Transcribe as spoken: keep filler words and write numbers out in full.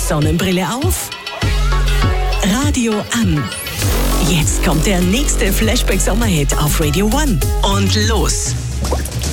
Sonnenbrille auf, Radio an. Jetzt kommt der nächste Flashback-Sommerhit auf Radio One. Und los!